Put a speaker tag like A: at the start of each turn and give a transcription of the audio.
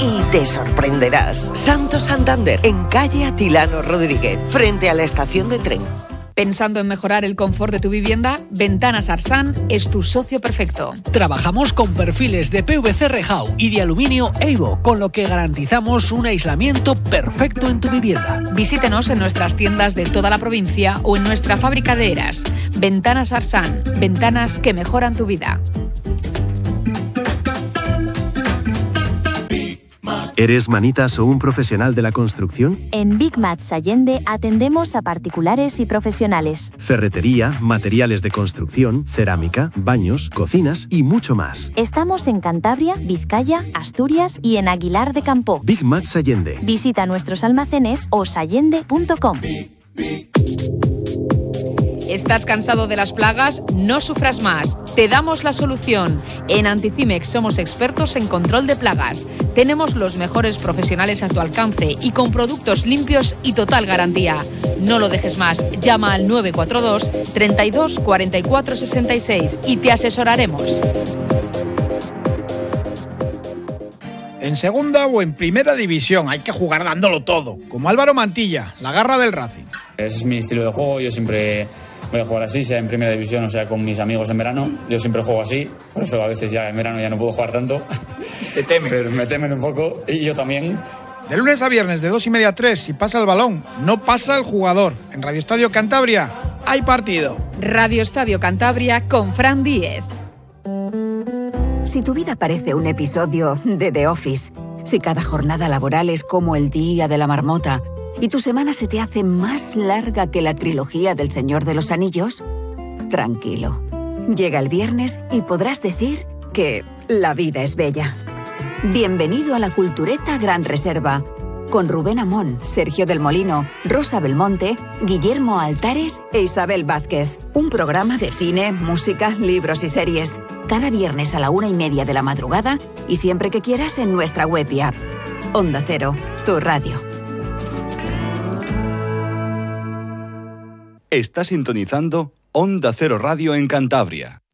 A: y te sorprenderás. Santo Santander, en calle Atilano Rodríguez, frente a la estación de tren.
B: ¿Pensando en mejorar el confort de tu vivienda? Ventanas Arsan es tu socio perfecto.
C: Trabajamos con perfiles de PVC Rehau y de aluminio Evo, con lo que garantizamos un aislamiento perfecto en tu vivienda.
B: Visítenos en nuestras tiendas de toda la provincia o en nuestra fábrica de Eras. Ventanas Arsan, ventanas que mejoran tu vida.
D: ¿Eres manitas o un profesional de la construcción?
E: En Big Mats Allende atendemos a particulares y profesionales.
D: Ferretería, materiales de construcción, cerámica, baños, cocinas y mucho más.
E: Estamos en Cantabria, Vizcaya, Asturias y en Aguilar de Campoo.
D: Big Mats Allende.
E: Visita nuestros almacenes o sallende.com.
B: ¿Estás cansado de las plagas? No sufras más. Te damos la solución. En Anticimex somos expertos en control de plagas. Tenemos los mejores profesionales a tu alcance y con productos limpios y total garantía. No lo dejes más. Llama al 942 32 44 66 y te asesoraremos.
F: En segunda o en primera división hay que jugar dándolo todo, como Álvaro Mantilla, la garra del Racing.
G: Es mi estilo de juego, yo siempre voy a jugar así, sea en primera división o sea con mis amigos en verano. Yo siempre juego así, por eso a veces ya en verano ya no puedo jugar tanto.
F: Te temen.
G: Pero me temen un poco y yo también.
F: De lunes a viernes de 2:30 a 3, si pasa el balón, no pasa el jugador. En Radio Estadio Cantabria hay partido.
B: Radio Estadio Cantabria con Fran Díez.
H: Si tu vida parece un episodio de The Office, si cada jornada laboral es como el día de la marmota y tu semana se te hace más larga que la trilogía del Señor de los Anillos, tranquilo. Llega el viernes y podrás decir que la vida es bella. Bienvenido a la Cultureta Gran Reserva, con Rubén Amón, Sergio del Molino, Rosa Belmonte, Guillermo Altares e Isabel Vázquez. Un programa de cine, música, libros y series. Cada viernes a la 1:30 de la madrugada y siempre que quieras en nuestra web y app. Onda Cero, tu radio.
I: Está sintonizando Onda Cero Radio en Cantabria.